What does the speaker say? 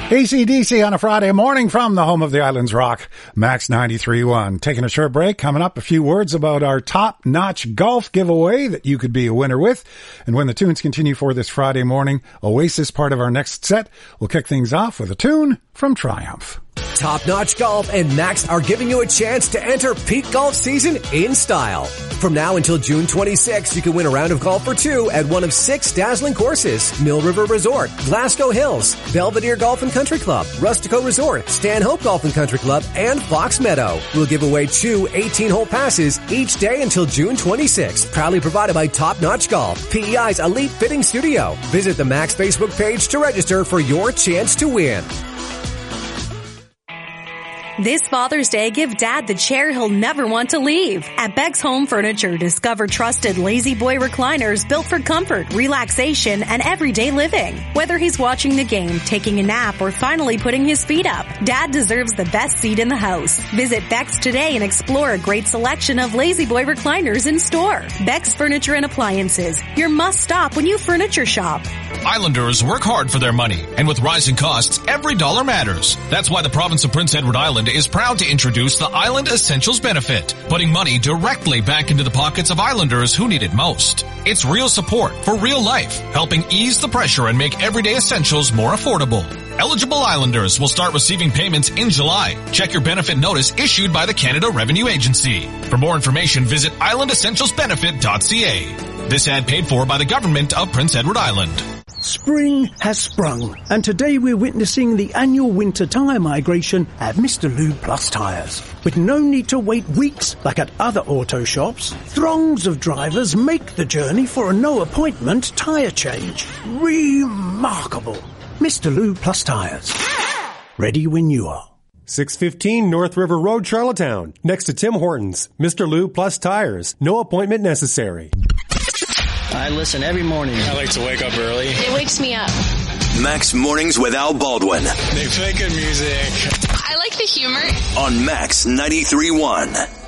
AC/DC on a Friday morning from the home of the Islands Rock, Max 93.1. Taking a short break. Coming up, a few words about our top-notch golf giveaway that you could be a winner with. And when the tunes continue for this Friday morning, Oasis, part of our next set, we'll kick things off with a tune from Triumph. Top Notch Golf and Max are giving you a chance to enter peak golf season in style. From now until June 26th, you can win a round of golf for two at one of 6 dazzling courses: Mill River Resort, Glasgow Hills, Belvedere Golf and Country Club, Rustico Resort, Stanhope Golf and Country Club, and Fox Meadow. We'll give away 2 18-hole passes each day until June 26th. Proudly provided by Top Notch Golf, PEI's Elite Fitting Studio. Visit the Max Facebook page to register for your chance to win. This Father's Day, give Dad the chair he'll never want to leave. At Beck's Home Furniture, discover trusted Lazy Boy recliners built for comfort, relaxation, and everyday living. Whether he's watching the game, taking a nap, or finally putting his feet up, Dad deserves the best seat in the house. Visit Beck's today and explore a great selection of Lazy Boy recliners in store. Beck's Furniture and Appliances, your must-stop when you furniture shop. Islanders work hard for their money, and with rising costs, every dollar matters. That's why the province of Prince Edward Island is proud to introduce the Island Essentials benefit, putting money directly back into the pockets of Islanders who need it most. It's real support for real life, helping ease the pressure and make everyday essentials more affordable. Eligible Islanders will start receiving payments in July. Check your benefit notice issued by the Canada Revenue Agency. For more information, visit islandessentialsbenefit.ca. This ad paid for by the Government of Prince Edward Island. Spring has sprung, and today we're witnessing the annual winter tyre migration at Mr. Lube Plus Tyres. With no need to wait weeks like at other auto shops, throngs of drivers make the journey for a no-appointment tyre change. Remarkable. Mr. Lube Plus Tyres. Ready when you are. 615 North River Road, Charlottetown. Next to Tim Hortons. Mr. Lube Plus Tires. No appointment necessary. I listen every morning. I like to wake up early. It wakes me up. Max Mornings with Al Baldwin. They play good music. I like the humor. On Max 93.1.